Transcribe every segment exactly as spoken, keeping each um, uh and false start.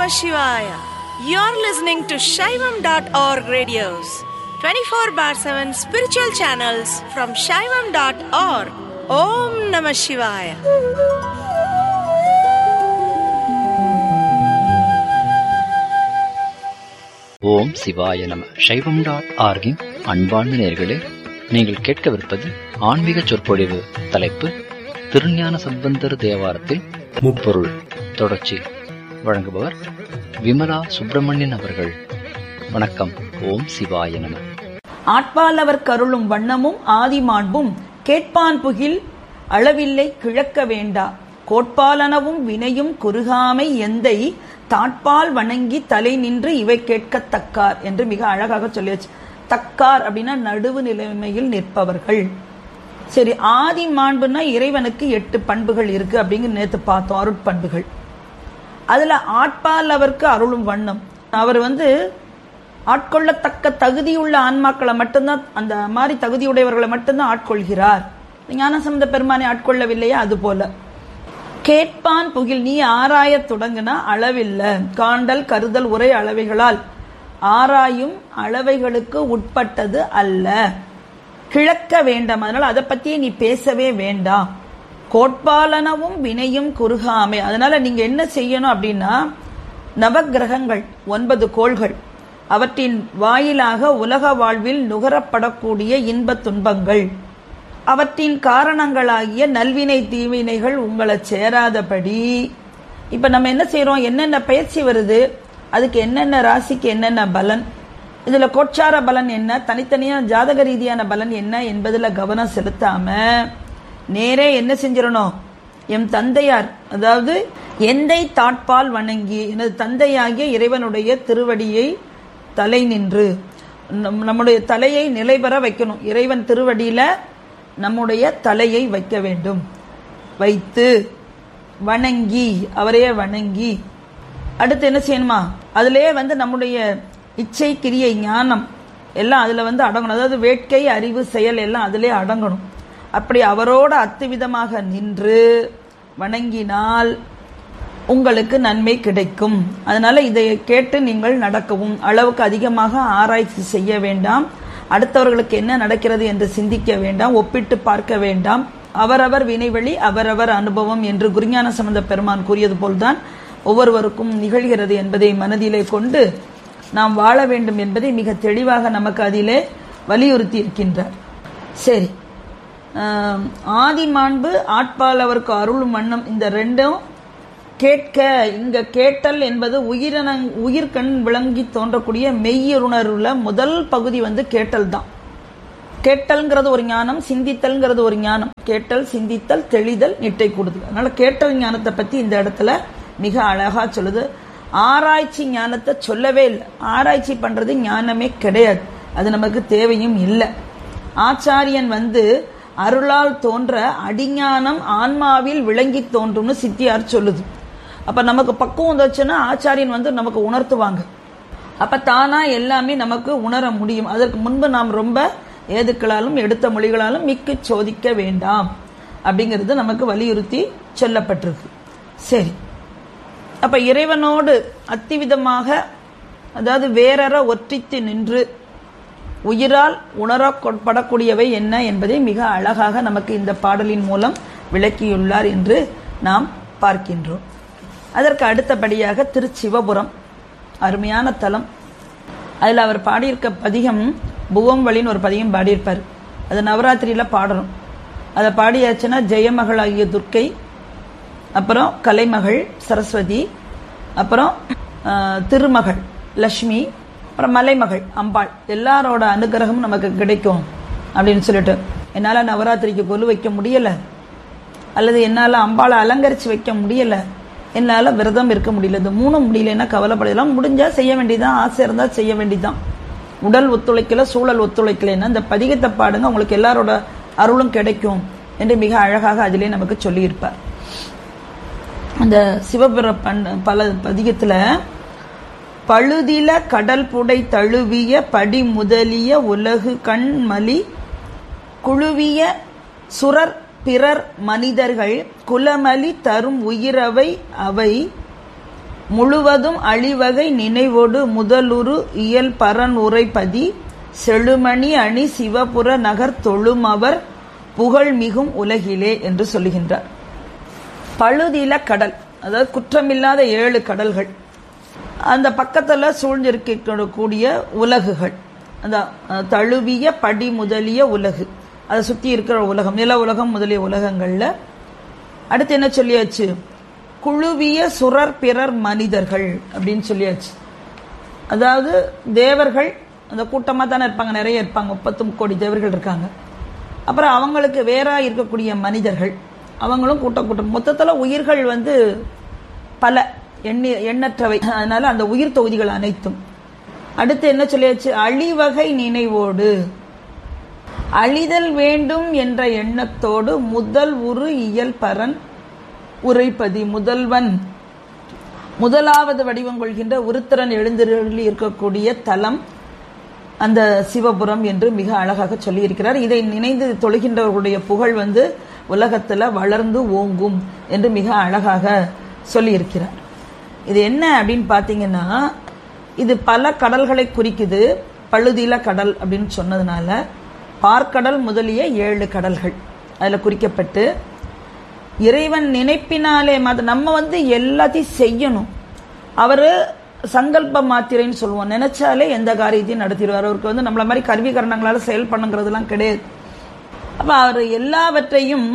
Namah Shivaya. You're listening to Shaivam dot org radios, twenty-four bar seven spiritual channels from Shaivam dot org. Om Namah Shivaya. ஓம் சிவாய நம. சைவம் dot ஆர்கின் அன்பார்ந்த நேயர்களே, நீங்கள் கேட்கவிருப்பது ஆன்மீக சொற்பொழிவு. தலைப்பு திருஞான சம்பந்தர் தேவாரத்தில் முப்பொருள். தொடர்ச்சி. வழங்குபவர் விமலா சுப்பிரமணியன் அவர்கள். வணக்கம். ஓம் சிவாய நம. ஆட்பாலவர் கருளும் வண்ணமும் ஆதிமாண்பும் கேட்பான் புகில் அளவில்லை கிழக்க வேண்டா கோட்பாலனவும் வினையும் குறுகாமை எந்தை தாட்பால் வணங்கி தலை நின்று இவை கேட்கத்தக்கார் என்று மிக அழகாக சொல்லியாச்சு. தக்கார் அப்படின்னா நடுவு நிலைமையில் நிற்பவர்கள். சரி, ஆதி மாண்புனா இறைவனுக்கு எட்டு பண்புகள் இருக்கு அப்படிங்கிற நேற்று பார்த்தோம், அருட்பண்புகள். அதுல ஆட்பால் அவருக்கு அருளும் வண்ணம், அவர் வந்து ஆட்கொள்ளத்தக்க தகுதியுள்ள ஆன்மாக்களை மட்டும்தான், அந்த மாதிரி தகுதியுடையவர்களை மட்டும்தான் ஆட்கொள்கிறார். ஞானசம்பந்த பெருமானை ஆட்கொள்ளவில்லையா? அது போல கேட்பான் புகில், நீ ஆராய தொடங்குனா அளவில்லை காண்டல் கருதல் உரை அளவைகளால் ஆராயும் அளவைகளுக்கு உட்பட்டது அல்ல. கிழக்க வேண்டாம், அதனால அதை பத்தியே நீ பேசவே வேண்டாம். கோட்பாலனவும் வினையும் குறுகாமை, அதனால நீங்க என்ன செய்யணும் அப்படின்னா, நவக்கிரகங்கள் ஒன்பது கோள்கள், அவற்றின் வாயிலாக உலக வாழ்வில் நுகரப்படக்கூடிய இன்ப துன்பங்கள், அவற்றின் காரணங்களாகிய நல்வினை தீவினைகள் உங்களை சேராதபடி. இப்ப நம்ம என்ன செய்யறோம், என்னென்ன பயிற்சி வருது, அதுக்கு என்னென்ன ராசிக்கு என்னென்ன பலன், இதுல கோட்சார பலன் என்ன, தனித்தனியா ஜாதக ரீதியான பலன் என்ன என்பதுல கவனம் செலுத்தாம நேரே என்ன செஞ்சிடணும், எம் தந்தையார், அதாவது எந்தை தாட்பால் வணங்கி எனது தந்தையாகிய இறைவனுடைய திருவடியை தலை நின்று நம்முடைய தலையை நிலைபெற வைக்கணும். இறைவன் திருவடியில நம்முடைய தலையை வைக்க வேண்டும். வைத்து வணங்கி, அவரையே வணங்கி, அடுத்து என்ன செய்யணுமா, அதிலே வந்து நம்முடைய இச்சை கிரியை ஞானம் எல்லாம் அதுல வந்து அடங்கணும். அதாவது வேட்கை அறிவு செயல் எல்லாம் அதிலே அடங்கணும். அப்படி அவரோட அத்துவிதமாக நின்று வணங்கினால் உங்களுக்கு நன்மை கிடைக்கும். அதனால இதை கேட்டு நீங்கள் நடக்கவும். அளவுக்கு அதிகமாக ஆராய்ச்சி செய்ய வேண்டாம். அடுத்தவர்களுக்கு என்ன நடக்கிறது என்று சிந்திக்க வேண்டாம், ஒப்பிட்டு பார்க்க வேண்டாம். அவரவர் வினைவழி அவரவர் அனுபவம் என்று குருஞான சம்பந்த பெருமான் கூறியது போல்தான் ஒவ்வொருவருக்கும் நிகழ்கிறது என்பதை மனதிலே கொண்டு நாம் வாழ வேண்டும் என்பதை மிக தெளிவாக நமக்கு அதிலே வலியுறுத்தி இருக்கின்றார். சரி, ஆதி மாண்பு ஆட்பால் அவருக்கு அருளும் வண்ணம், இந்த ரெண்டும் கேட்க. இங்க கேட்டல் என்பது உயிரின உயிர்கண் விளங்கி தோன்றக்கூடிய மெய்யுணர்வுல முதல் பகுதி வந்து கேட்டல் தான். கேட்டல்ங்கிறது ஒரு ஞானம், சிந்தித்தல்ங்கிறது ஒரு ஞானம். கேட்டல், சிந்தித்தல், தெளிதல், நிட்டை கூடுதல். அதனால கேட்டல் ஞானத்தை பத்தி இந்த இடத்துல மிக அழகா சொல்லுது. ஆராய்ச்சி ஞானத்தை சொல்லவே இல்லை. ஆராய்ச்சி பண்றது ஞானமே கிடையாது, அது நமக்கு தேவையும் இல்லை. ஆச்சாரியன் வந்து அருளால் தோன்ற அடிஞானம் ஆன்மாவில் விளங்கி தோன்றும்னு சித்தியார் சொல்லுது. அப்ப நமக்கு பக்குவம் வந்துச்சுன்னா ஆச்சாரியன் வந்து நமக்கு உணர்த்துவாங்க. அப்ப தானா எல்லாமே நமக்கு உணர முடியும். அதற்கு முன்பு நாம் ரொம்ப ஏதுக்களாலும் எடுத்த மொழிகளாலும் மிக்க சோதிக்க வேண்டாம் அப்படிங்கிறது நமக்கு வலியுறுத்தி சொல்லப்பட்டிருக்கு. சரி, அப்ப இறைவனோடு அத்திவிதமாக, அதாவது வேறற ஒற்றித்து நின்று உயிரால் உணரப்படக்கூடியவை என்ன என்பதை மிக அழகாக நமக்கு இந்த பாடலின் மூலம் விளக்கியுள்ளார் என்று நாம் பார்க்கின்றோம். அதற்கு அடுத்தபடியாக திருச்சிவபுரம், அருமையான தலம். அதில் அவர் பாடியிருக்க பதிகம் புவம்வழின்னு ஒரு பதிகம் பாடியிருப்பார். அது நவராத்திரியில பாடணும். அதை பாடியாச்சுன்னா ஜெயமகள் ஆகிய துர்க்கை, அப்புறம் கலைமகள் சரஸ்வதி, அப்புறம் திருமகள் லட்சுமி, அப்புறம் மலைமகள் அம்பாள், எல்லாரோட அனுகிரகம் நமக்கு கிடைக்கும் அப்படின்னு சொல்லிட்டு, என்னால நவராத்திரிக்கு கொலு வைக்க முடியல, அல்லது என்னால அம்பாளை அலங்கரிச்சு வைக்க முடியல, என்னால விரதம் இருக்க முடியல, இது மூணும் முடியலன்னா கவலைப்படலாம். முடிஞ்சா செய்ய வேண்டியதான், ஆசை இருந்தா செய்ய வேண்டியதான். உடல் ஒத்துழைக்கல, சூழல் ஒத்துழைக்கலன்னா இந்த பதிகத்தை பாடுங்க, உங்களுக்கு எல்லாரோட அருளும் கிடைக்கும் என்று மிக அழகாக அதிலே நமக்கு சொல்லியிருப்பார். அந்த சிவபுர பல பதிகத்துல பழுதில கடல் புடை தழுவிய படி முதலிய உலகு கண்மலி குழுவிய சுரர் பிறர் மனிதர்கள் குலமலி தரும் உயிரவை அவை முழுவதும் அழிவகை நினைவோடு முதலுரு இயல் பரன் உரைப்பதி செழுமணி அணி சிவபுர நகர் தொழுமவர் புகழ் மிகும் உலகிலே என்று சொல்லுகின்றார். பழுதில கடல், அதாவது குற்றமில்லாத ஏழு கடல்கள், அந்த பக்கத்துல சூழ்ந்திருக்கக்கூடிய உலகுகள், அந்த தழுவிய படி முதலிய உலகு, அதை சுத்தி இருக்கிற உலகம், நில உலகம் முதலிய உலகங்கள்ல. அடுத்து என்ன சொல்லியாச்சு? குழுவிய சுரர் பிறர் மனிதர்கள் அப்படின்னு சொல்லியாச்சு. அதாவது தேவர்கள் அந்த கூட்டமா தானே இருப்பாங்க, நிறைய இருப்பாங்க, முப்பத்து கோடி தேவர்கள் இருக்காங்க. அப்புறம் அவங்களுக்கு வேற இருக்கக்கூடிய மனிதர்கள், அவங்களும் கூட்டம் கூட்டம், மொத்தத்துல உயிர்கள் வந்து பல எண்ணி எண்ணற்றவை, அதனால அந்த உயிர் தொகுதிகள் அனைத்தும். அடுத்து என்ன சொல்லியாச்சு? அழிவகை நினைவோடு, அழிதல் வேண்டும் என்ற எண்ணத்தோடு முதல் உரு இயல் பரன் உரைப்பதி, முதல்வன் முதலாவது வடிவம் கொள்கின்ற உருத்திரன் எழுந்தருளி இருக்கக்கூடிய தலம் அந்த சிவபுரம் என்று மிக அழகாக சொல்லியிருக்கிறார். இதை நினைந்து தொழுகின்றவர்களுடைய புகழ் வந்து உலகத்துல வளர்ந்து ஓங்கும் என்று மிக அழகாக சொல்லியிருக்கிறார். இது என்ன அப்படின்னு பாத்தீங்கன்னா, இது பல கடல்களை குறிக்குது. பழுதில கடல் அப்படின்னு சொன்னதுனால பார்க்கடல் முதலிய ஏழு கடல்கள் அதுல குறிக்கப்பட்டு, இறைவன் நினைப்பினாலே நம்ம வந்து எல்லாத்தையும் செய்யணும். அவரு சங்கல்ப மாத்திரைன்னு சொல்லுவோம், நினைச்சாலே எந்த காரியத்தையும் நடத்திடுவார். அவருக்கு வந்து நம்மள மாதிரி கருவி கரணங்களால செயல் பண்ணுங்கிறதுலாம் கிடையாது. அப்ப அவர் எல்லாவற்றையும்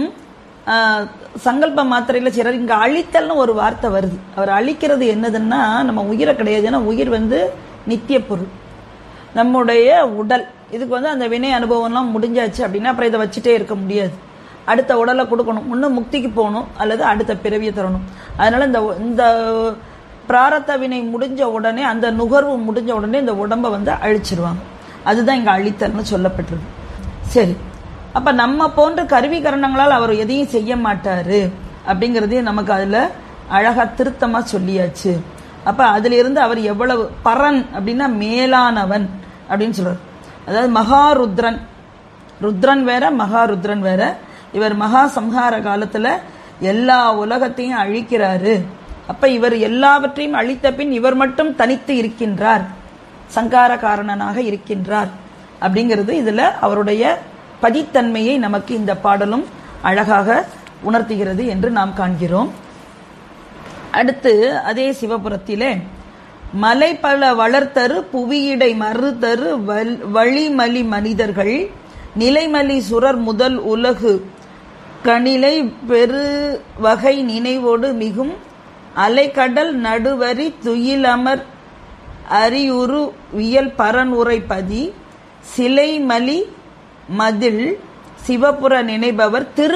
சங்கல்ப மாத்திரையில செய்யறாரு. இங்க அழித்தல்னு ஒரு வார்த்தை வருது. அவர் அழிக்கிறது என்னதுன்னா நம்ம உயிரை கிடையாது. ஏன்னா உயிர் வந்து நித்திய பொருள், நம்முடைய உடல். இதுக்கு வந்து அந்த வினை அனுபவம்லாம் முடிஞ்சாச்சு அப்படின்னா அப்புறம் இதை வச்சுட்டே இருக்க முடியாது. அடுத்த உடலை கொடுக்கணும், ஒன்று முக்திக்கு போகணும் அல்லது அடுத்த பிறவியை தரணும். அதனால இந்த இந்த பிராரத்த வினை முடிஞ்ச உடனே, அந்த நுகர்வு முடிஞ்ச உடனே இந்த உடம்பை வந்து அழிச்சிருவாங்க. அதுதான் இங்க அழித்தல்னு சொல்லப்பட்டிருக்கு. சரி, அப்ப நம்ம போன்ற கருவி கரணங்களால் அவர் எதையும் செய்ய மாட்டாரு அப்படிங்கறதையும் நமக்கு அதுல அழகா திருத்தமா சொல்லியாச்சு. அப்ப அதுல இருந்து அவர் எவ்வளவு பரன் அப்படின்னா மேலானவன் அப்படின்னு சொல்றாரு. அதாவது மகாருத்ரன், ருத்ரன் வேற மகாருத்ரன் வேற. இவர் மகா சம்ஹார காலத்துல எல்லா உலகத்தையும் அழிக்கிறாரு. அப்ப இவர் எல்லாவற்றையும் அழித்த பின் இவர் மட்டும் தனித்து இருக்கின்றார், சங்கார காரணனாக இருக்கின்றார் அப்படிங்கிறது இதுல அவருடைய பதித்தன்மையை நமக்கு இந்த பாடலும் அழகாக உணர்த்துகிறது என்று நாம் காண்கிறோம். அடுத்து அதே சிவபுரத்திலே மலை பல வளர்த்தரு புவியிடை மறுதரு வழிமலி மனிதர்கள் நிலைமலி சுரர் முதல் உலகு கணிலை பெரு வகை நினைவோடு மிகும் அலைக்கடல் நடுவரி துயிலமர் அரியுரு வியல் பரன் உரைப்பதி சிலைமலி மதில் சிவபுர நினைபவர் திரு